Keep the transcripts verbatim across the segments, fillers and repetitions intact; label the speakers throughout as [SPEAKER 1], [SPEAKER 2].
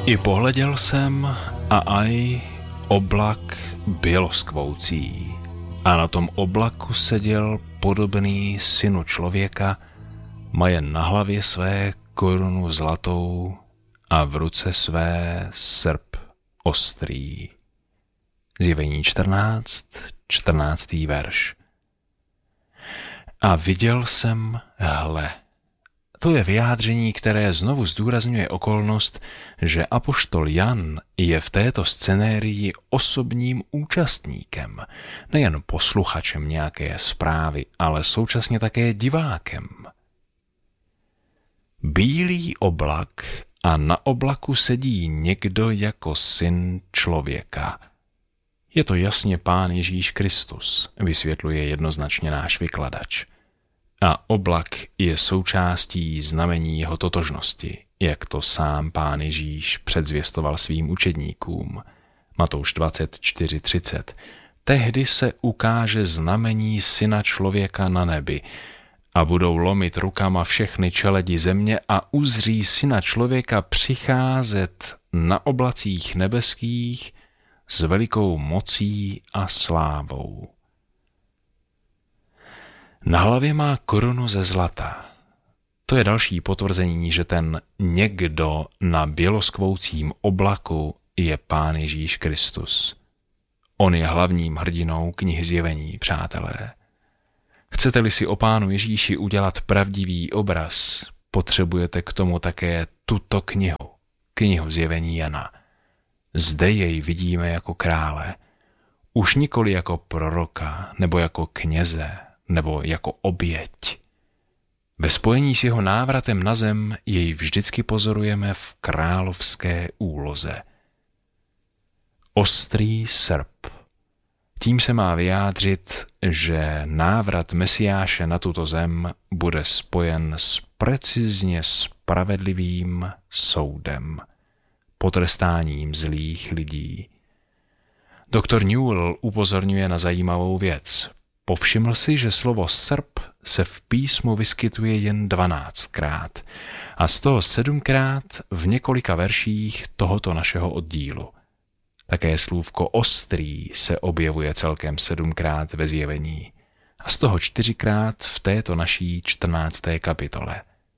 [SPEAKER 1] I pohleděl jsem a aj oblak běloskvoucí a na tom oblaku seděl podobný synu člověka, maje na hlavě své korunu zlatou a v ruce své srp ostrý. Zjevení čtrnáct, čtrnáctý verš. A viděl jsem, hle. To je vyjádření, které znovu zdůrazňuje okolnost, že apoštol Jan je v této scenérii osobním účastníkem, nejen posluchačem nějaké zprávy, ale současně také divákem. Bílý oblak a na oblaku sedí někdo jako syn člověka. Je to jasně Pán Ježíš Kristus, vysvětluje jednoznačně náš vykladač. A oblak je součástí znamení jeho totožnosti, jak to sám Pán Ježíš předzvěstoval svým učedníkům. Matouš dvacet čtyři třicet. Tehdy se ukáže znamení syna člověka na nebi a budou lomit rukama všechny čeledi země a uzří syna člověka přicházet na oblacích nebeských s velikou mocí a slávou. Na hlavě má korunu ze zlata. To je další potvrzení, že ten někdo na běloskvoucím oblaku je Pán Ježíš Kristus. On je hlavním hrdinou knihy Zjevení, přátelé. Chcete-li si o Pánu Ježíši udělat pravdivý obraz, potřebujete k tomu také tuto knihu, knihu Zjevení Jana. Zde jej vidíme jako krále, už nikoli jako proroka nebo jako kněze, nebo jako oběť. Ve spojení s jeho návratem na zem jej vždycky pozorujeme v královské úloze. Ostrý srp. Tím se má vyjádřit, že návrat Mesiáše na tuto zem bude spojen s precizně spravedlivým soudem, potrestáním zlých lidí. Doktor Newell upozorňuje na zajímavou věc. Povšiml si, že slovo srp se v písmu vyskytuje jen dvanáctkrát a z toho sedmkrát v několika verších tohoto našeho oddílu. Také slůvko ostrý se objevuje celkem sedmkrát ve Zjevení a z toho čtyřikrát v této naší čtrnácté kapitole.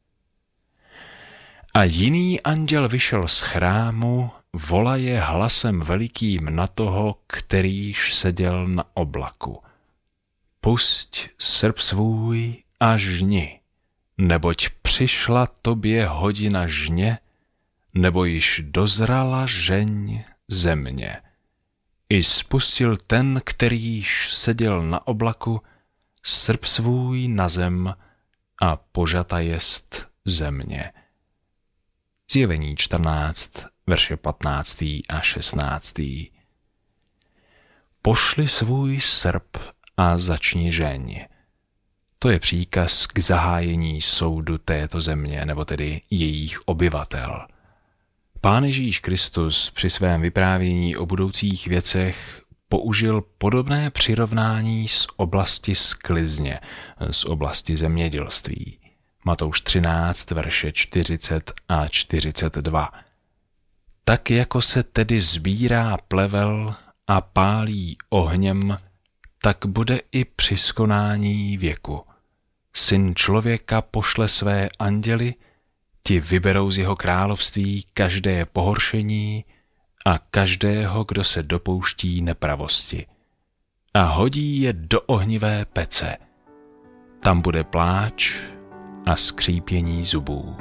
[SPEAKER 1] A jiný anděl vyšel z chrámu, volaje hlasem velikým na toho, kterýž seděl na oblaku. Pusť srp svůj a žni, neboť přišla tobě hodina žně, nebo již dozrala žeň země. I spustil ten, kterýž seděl na oblaku, srp svůj na zem a požata jest země. Zjevení čtrnáct, verše patnáctý a šestnáctý. Pošli svůj srp a začni žeň. To je příkaz k zahájení soudu této země, nebo tedy jejich obyvatel. Pán Ježíš Kristus při svém vyprávění o budoucích věcech použil podobné přirovnání z oblasti sklizně, z oblasti zemědělství. Matouš třináct, verše čtyřicet a čtyřicet dva. Tak jako se tedy sbírá plevel a pálí ohněm, tak bude i při skonání věku. Syn člověka pošle své anděly, ti vyberou z jeho království každé pohoršení a každého, kdo se dopouští nepravosti. A hodí je do ohnivé pece. Tam bude pláč a skřípění zubů.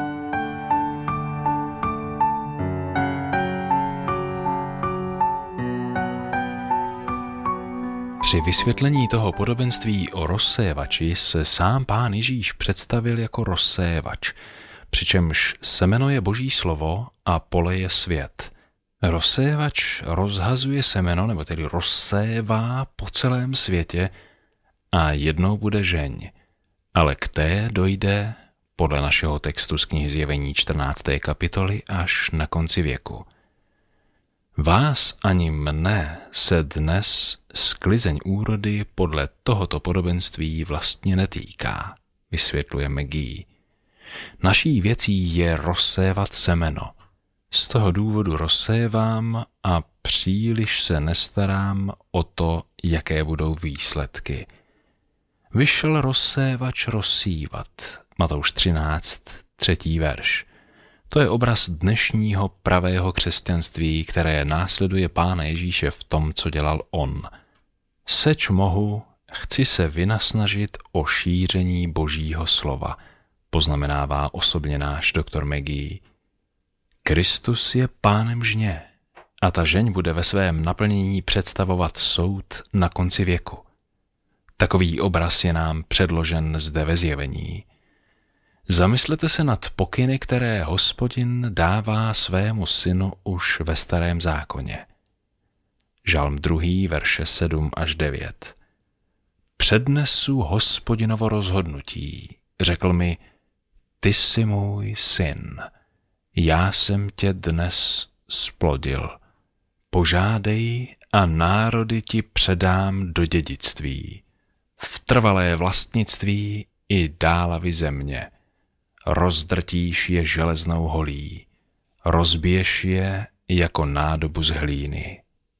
[SPEAKER 1] Při vysvětlení toho podobenství o rozsévači se sám Pán Ježíš představil jako rozsévač, přičemž semeno je Boží slovo a pole je svět. Rozsévač rozhazuje semeno, nebo tedy rozsévá po celém světě a jednou bude žeň, ale k té dojde podle našeho textu z knihy Zjevení čtrnácté kapitoly až na konci věku. Vás ani mne se dnes sklizeň úrody podle tohoto podobenství vlastně netýká, vysvětluje McGee. Naší věcí je rozsévat semeno. Z toho důvodu rozsévám a příliš se nestarám o to, jaké budou výsledky. Vyšel rozsévač rozsívat. Matouš třináct, třetí verš. To je obraz dnešního pravého křesťanství, které následuje Pána Ježíše v tom, co dělal on. Seč mohu, chci se vynasnažit o šíření Božího slova, poznamenává osobně náš doktor McGee. Kristus je pánem žně a ta žeň bude ve svém naplnění představovat soud na konci věku. Takový obraz je nám předložen zde ve Zjevení. Zamyslete se nad pokyny, které Hospodin dává svému synu už ve Starém zákoně. Žalm druhý, verše sedm až devět. Přednesu Hospodinovo rozhodnutí, řekl mi, ty jsi můj syn, já jsem tě dnes splodil. Požádej a národy ti předám do dědictví, v trvalé vlastnictví i dálavy země. Rozdrtíš je železnou holí, rozbiješ je jako nádobu z hlíny.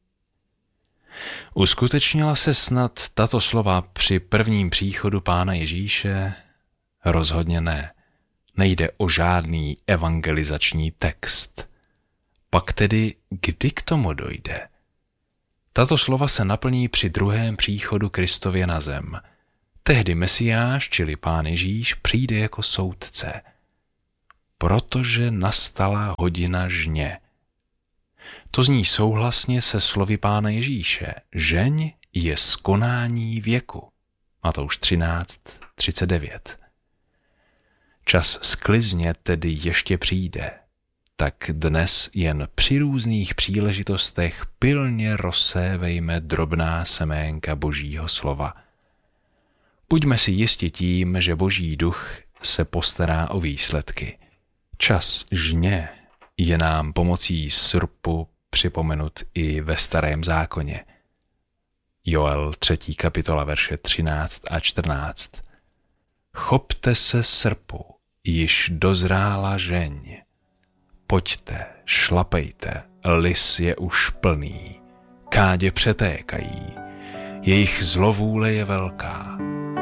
[SPEAKER 1] Uskutečnila se snad tato slova při prvním příchodu Pána Ježíše? Rozhodně ne. Nejde o žádný evangelizační text. Pak tedy kdy k tomu dojde? Tato slova se naplní při druhém příchodu Kristově na zem. Tehdy Mesiáš, čili Pán Ježíš, přijde jako soudce. Protože nastala hodina žně. To zní souhlasně se slovy Pána Ježíše. Žeň je skonání věku. Matouš třináct, třicet devět. Čas sklizně tedy ještě přijde. Tak dnes jen při různých příležitostech pilně rozsévejme drobná seménka Božího slova. Buďme si jisti tím, že Boží duch se postará o výsledky. Čas žně je nám pomocí srpu připomenut i ve Starém zákoně. Joel třetí kapitola verše třináct a čtrnáct. Chopte se srpu, již dozrála žeň. Pojďte, šlapejte, lis je už plný, kádě přetékají, jejich zlovůle je velká.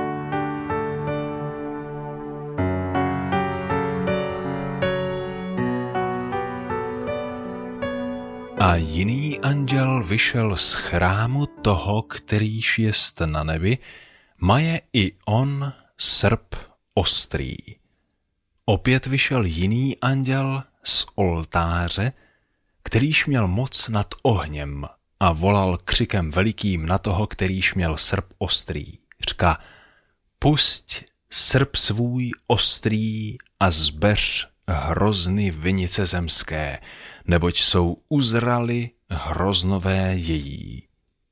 [SPEAKER 1] A jiný anděl vyšel z chrámu toho, kterýž jest na nebi, maje i on srp ostrý. Opět vyšel jiný anděl z oltáře, kterýž měl moc nad ohněm a volal křikem velikým na toho, kterýž měl srp ostrý. Říká, pusť srp svůj ostrý a zbeř hrozny vinice zemské, neboť jsou uzrali hroznové její.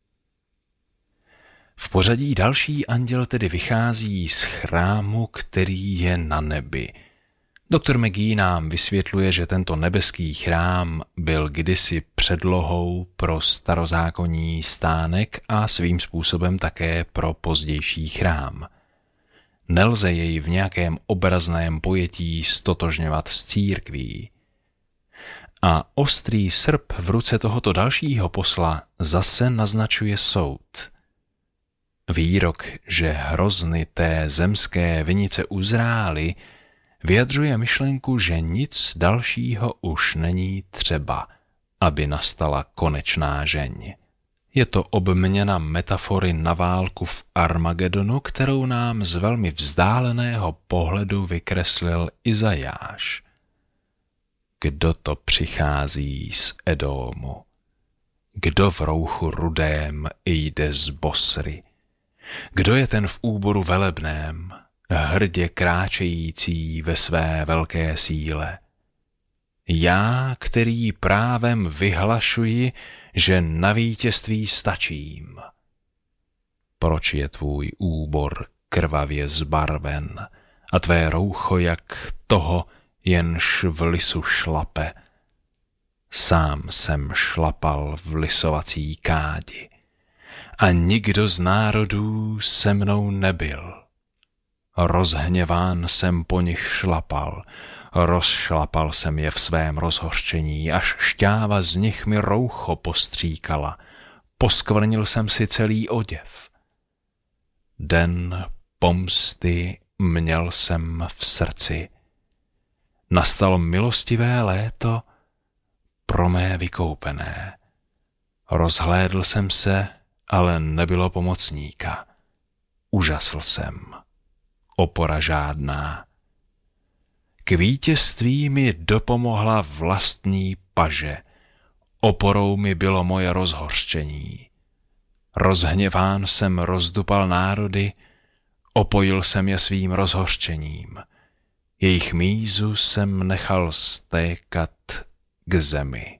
[SPEAKER 1] V pořadí další anděl tedy vychází z chrámu, který je na nebi. Doktor McGee nám vysvětluje, že tento nebeský chrám byl kdysi předlohou pro starozákonní stánek a svým způsobem také pro pozdější chrám. Nelze jej v nějakém obrazném pojetí stotožňovat s církví. A ostrý srp v ruce tohoto dalšího posla zase naznačuje soud. Výrok, že hrozny té zemské vinice uzrály, vyjadřuje myšlenku, že nic dalšího už není třeba, aby nastala konečná žeň. Je to obměna metafory na válku v Armagedonu, kterou nám z velmi vzdáleného pohledu vykreslil Izajáš. Kdo to přichází z Edomu? Kdo v rouchu rudém jde z Bosry? Kdo je ten v úboru velebném, hrdě kráčející ve své velké síle? Já, který právem vyhlašuji, že na vítězství stačím. Proč je tvůj úbor krvavě zbarven a tvé roucho jak toho, jenž v lisu šlape? Sám jsem šlapal v lisovací kádi a nikdo z národů se mnou nebyl. Rozhněván jsem po nich šlapal, Rozšlapal jsem je v svém rozhořčení, až šťáva z nich mi roucho postříkala. Poskvrnil jsem si celý oděv. Den pomsty měl jsem v srdci. Nastalo milostivé léto pro mé vykoupené. Rozhlédl jsem se, ale nebylo pomocníka. Užasl jsem. Opora žádná. K vítězství mi dopomohla vlastní paže. Oporou mi bylo moje rozhořčení. Rozhněván jsem rozdupal národy, opojil jsem je svým rozhořčením. Jejich mízu jsem nechal stékat k zemi.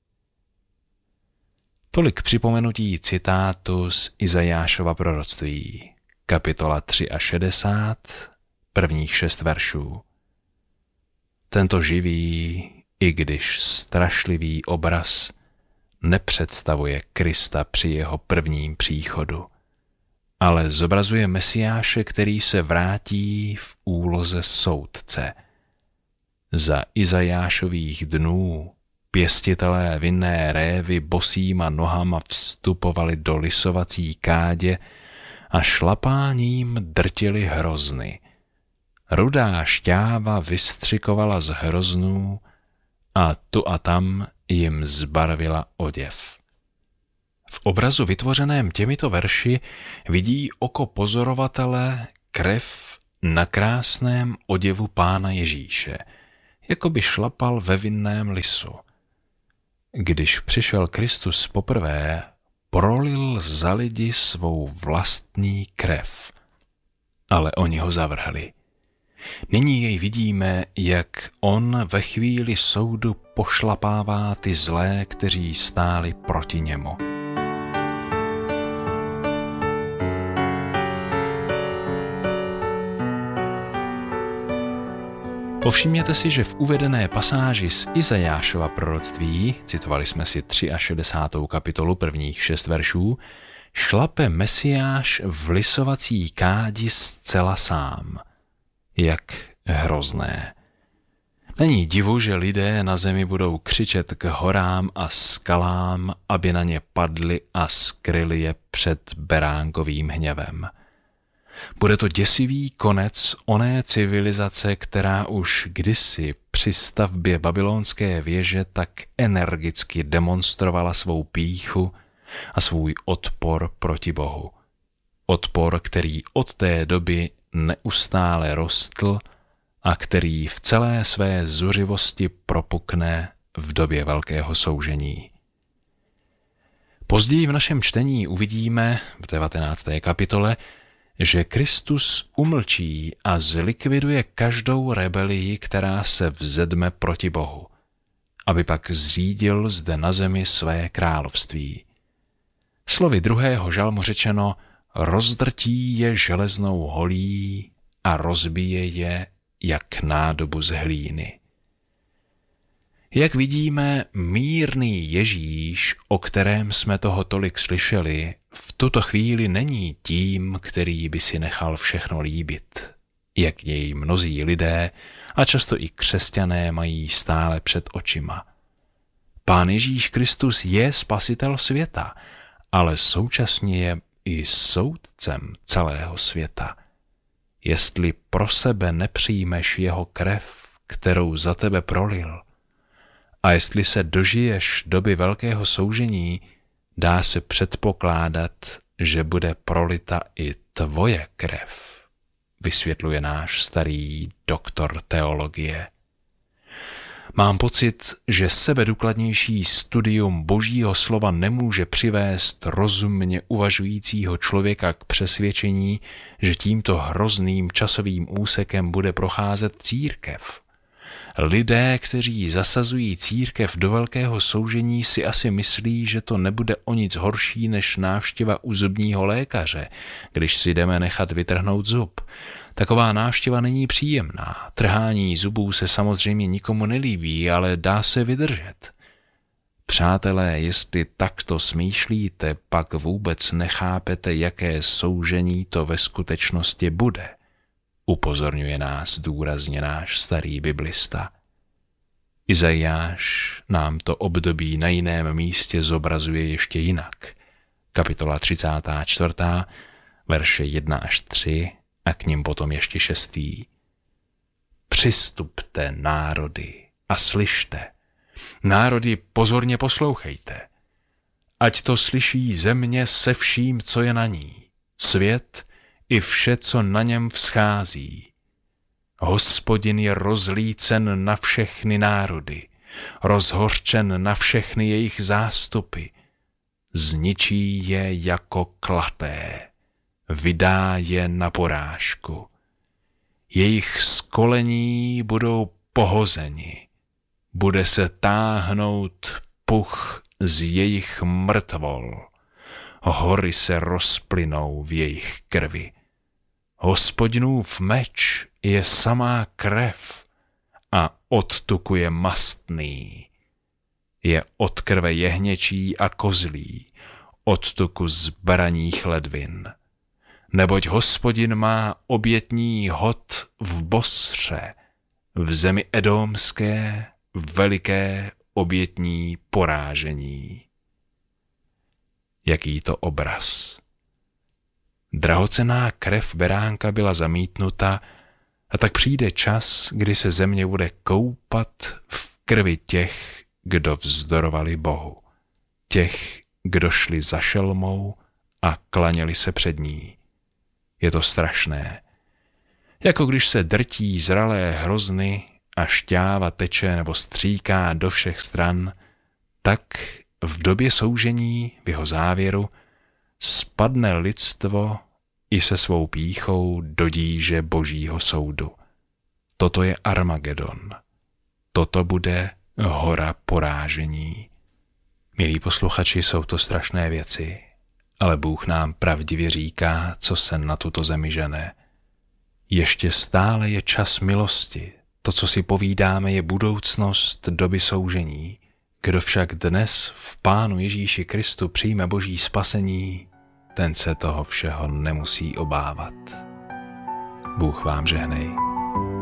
[SPEAKER 1] Tolik připomenutí citátu z Izajášova proroctví, kapitola šedesát tři, prvních šest veršů. Tento živý, i když strašlivý obraz nepředstavuje Krista při jeho prvním příchodu, ale zobrazuje Mesiáše, který se vrátí v úloze soudce. Za Izajášových dnů pěstitelé vinné révy bosýma nohama vstupovali do lisovací kádě a šlapáním drtili hrozny. Rudá šťáva vystřikovala z hroznů a tu a tam jim zbarvila oděv. V obrazu vytvořeném těmito verši vidí oko pozorovatele krev na krásném oděvu Pána Ježíše, jako by šlapal ve vinném lisu. Když přišel Kristus poprvé, prolil za lidi svou vlastní krev, ale oni ho zavrhli. Nyní jej vidíme, jak on ve chvíli soudu pošlapává ty zlé, kteří stáli proti němu. Povšimněte si, že v uvedené pasáži z Izajášova proroctví, citovali jsme si šedesátou třetí kapitolu prvních šest veršů, šlape Mesiáš v lisovací kádi zcela sám. Jak hrozné. Není divu, že lidé na zemi budou křičet k horám a skalám, aby na ně padli a skryli je před beránkovým hněvem. Bude to děsivý konec oné civilizace, která už kdysi při stavbě babylonské věže tak energicky demonstrovala svou pýchu a svůj odpor proti Bohu. Odpor, který od té doby neustále rostl a který v celé své zuřivosti propukne v době velkého soužení. Později v našem čtení uvidíme v devatenácté kapitole, že Kristus umlčí a zlikviduje každou rebelii, která se vzedme proti Bohu, aby pak zřídil zde na zemi své království. Slovy druhého žalmu řečeno, rozdrtí je železnou holí a rozbije je jak nádobu z hlíny. Jak vidíme, mírný Ježíš, o kterém jsme toho tolik slyšeli, v tuto chvíli není tím, který by si nechal všechno líbit, jak jej mnozí lidé a často i křesťané mají stále před očima. Pán Ježíš Kristus je spasitel světa, ale současně je i soudcem celého světa. Jestli pro sebe nepřijmeš jeho krev, kterou za tebe prolil, a jestli se dožiješ doby velkého soužení, dá se předpokládat, že bude prolita i tvoje krev, vysvětluje náš starý doktor teologie. Mám pocit, že sebedůkladnější studium Božího slova nemůže přivést rozumně uvažujícího člověka k přesvědčení, že tímto hrozným časovým úsekem bude procházet církev. Lidé, kteří zasazují církev do velkého soužení, si asi myslí, že to nebude o nic horší než návštěva u zubního lékaře, když si jdeme nechat vytrhnout zub. Taková návštěva není příjemná. Trhání zubů se samozřejmě nikomu nelíbí, ale dá se vydržet. Přátelé, jestli takto smýšlíte, pak vůbec nechápete, jaké soužení to ve skutečnosti bude. upozorňuje nás důrazně náš starý biblista. Izajáš nám to období na jiném místě zobrazuje ještě jinak. Kapitola třicátá čtvrtá, verše jedna až tři a k nim potom ještě šestý. Přistupte, národy, a slyšte. Národy, pozorně poslouchejte. Ať to slyší země se vším, co je na ní, svět i vše, co na něm vzchází. Hospodin je rozlícen na všechny národy, rozhořčen na všechny jejich zástupy. Zničí je jako klaté, vydá je na porážku. Jejich skolení budou pohozeni, bude se táhnout puch z jejich mrtvol, hory se rozplynou v jejich krvi. Hospodinův meč je samá krev a odtuku je mastný. Je od krve jehněčí a kozlí, odtuku zbraních ledvin. Neboť Hospodin má obětní hod v Bosře, v zemi edomské veliké obětní porážení. Jaký to obraz! Drahocenná krev beránka byla zamítnuta a tak přijde čas, kdy se země bude koupat v krvi těch, kdo vzdorovali Bohu, těch, kdo šli za šelmou a klaněli se před ní. Je to strašné. Jako když se drtí zralé hrozny a šťáva teče nebo stříká do všech stran, tak v době soužení, v jeho závěru, spadne lidstvo i se svou pýchou do díže božího soudu. Toto je Armagedon. Toto bude hora porážení. Milí posluchači, jsou to strašné věci, ale Bůh nám pravdivě říká, co se na tuto zemi žene. Ještě stále je čas milosti. To, co si povídáme, je budoucnost doby soužení. Kdo však dnes v Pánu Ježíši Kristu přijme boží spasení, ten se toho všeho nemusí obávat. Bůh vám žehnej.